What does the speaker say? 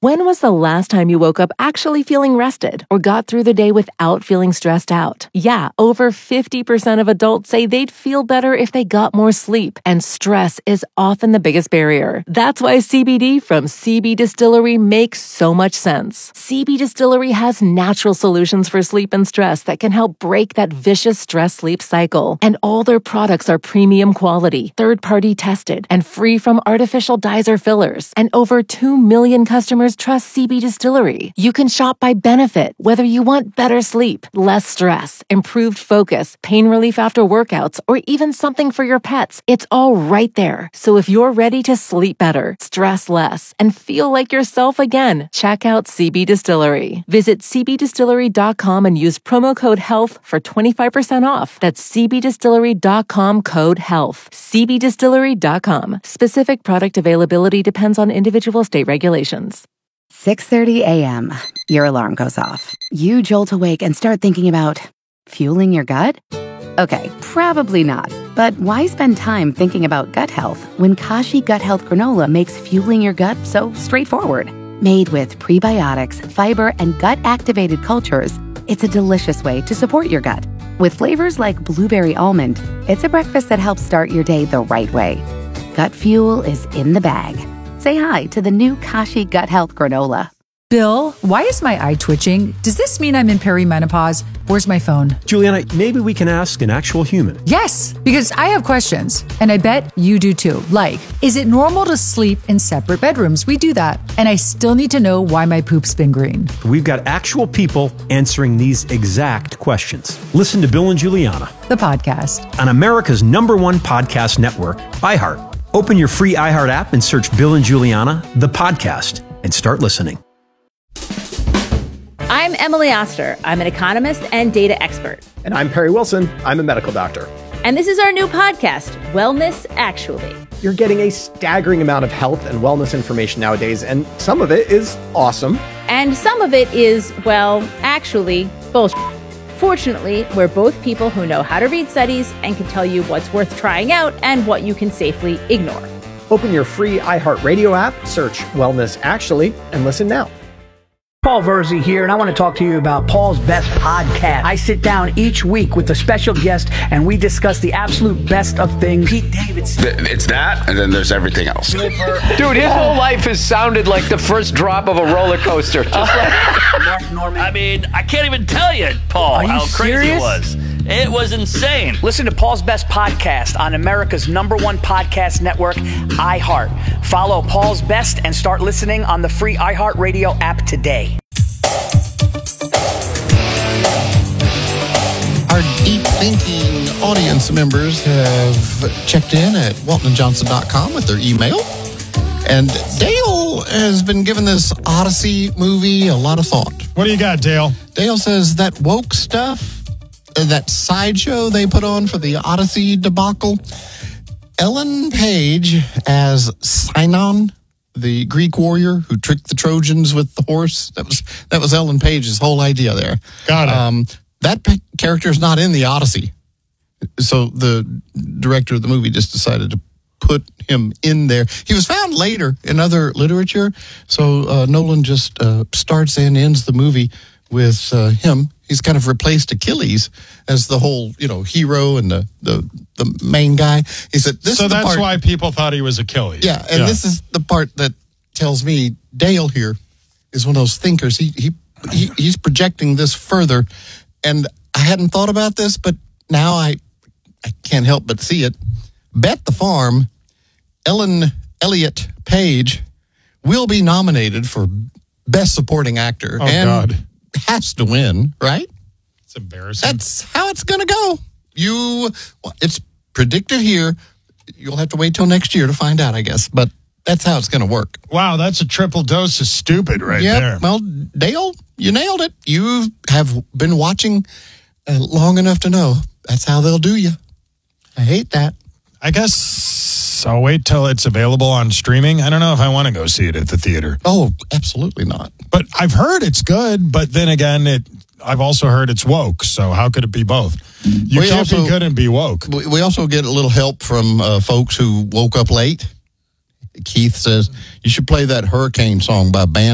When was the last time you woke up actually feeling rested or got through the day without feeling stressed out? Yeah, over 50% of adults say they'd feel better if they got more sleep, and stress is often the biggest barrier. That's why CBD from CB Distillery makes so much sense. CB Distillery has natural solutions for sleep and stress that can help break that vicious stress-sleep cycle. And all their products are premium quality, third-party tested, and free from artificial dyes or fillers. And over 2 million customers trust CB Distillery. You can shop by benefit, whether you want better sleep, less stress, improved focus, pain relief after workouts, or even something for your pets. It's all right there. So if you're ready to sleep better, stress less, and feel like yourself again, check out CB Distillery. Visit cbdistillery.com and use promo code HEALTH for 25% off. That's cbdistillery.com, code HEALTH. cbdistillery.com. Specific product availability depends on individual state regulations. 6:30 a.m. Your alarm goes off. You jolt awake and start thinking about fueling your gut? Okay, probably not. But why spend time thinking about gut health when Kashi Gut Health Granola makes fueling your gut so straightforward? Made with prebiotics, fiber, and gut-activated cultures, it's a delicious way to support your gut. With flavors like blueberry almond, it's a breakfast that helps start your day the right way. Gut fuel is in the bag. Say hi to the new Kashi Gut Health Granola. Bill, why is my eye twitching? Does this mean I'm in perimenopause? Where's my phone? Juliana, maybe we can ask an actual human. Yes, because I have questions, and I bet you do too. Like, is it normal to sleep in separate bedrooms? We do that, and I still need to know why my poop's been green. We've got actual people answering these exact questions. Listen to Bill and Juliana, The podcast. on America's #1 podcast network, iHeart. Open your free iHeart app and search Bill and Juliana, the podcast, and start listening. I'm Emily Oster. I'm an economist and data expert. And I'm Perry Wilson. I'm a medical doctor. And this is our new podcast, Wellness Actually. You're getting a staggering amount of health and wellness information nowadays, and some of it is awesome. And some of it is, well, actually, bullshit. Fortunately, we're both people who know how to read studies and can tell you what's worth trying out and what you can safely ignore. Open your free iHeartRadio app, search Wellness Actually, and listen now. Paul Verzi here, and I want to talk to you about Paul's Best Podcast. I sit down each week with a special guest, and we discuss the absolute best of things. Pete Davidson. It's that, and then there's everything else. Dude, his whole life has sounded like the first drop of a roller coaster. Just like Mark Norman. I mean, I can't even tell you, Paul, how crazy serious? it was. It was insane. Listen to Paul's Best Podcast on America's #1 podcast network, iHeart. Follow Paul's Best and start listening on the free iHeartRadio app today. Our deep-thinking audience members have checked in at waltonandjohnson.com with their email. And Dale has been giving this Odyssey movie a lot of thought. What do you got, Dale? Dale says that woke stuff, that sideshow they put on for the Odyssey debacle, Ellen Page as Sinon, the Greek warrior who tricked the Trojans with the horse. That was Ellen Page's whole idea there. Got it. That character is not in the Odyssey. So the director of the movie just decided to put him in there. He was found later in other literature. So Nolan just starts and ends the movie with him. He's kind of replaced Achilles as the whole, hero and the main guy. He said, "This So is the that's part." why people thought he was Achilles. Yeah, and this is the part that tells me Dale here is one of those thinkers. He's projecting this further, and I hadn't thought about this, but now I can't help but see it. Bet the farm, Ellen Elliott Page will be nominated for Best Supporting Actor. Oh, and God. has to win, right? It's embarrassing. That's how it's going to go. It's predicted here. You'll have to wait till next year to find out, I guess. But that's how it's going to work. Wow, that's a triple dose of stupid right there. Well, Dale, you nailed it. You have been watching long enough to know that's how they'll do you. I hate that. I guess I'll wait till it's available on streaming. I don't know if I want to go see it at the theater. Oh, absolutely not. But I've heard it's good, but then again, I've also heard it's woke, so how could it be both? You can't be good and be woke. We also get a little help from folks who woke up late. Keith says, you should play that Hurricane song by Band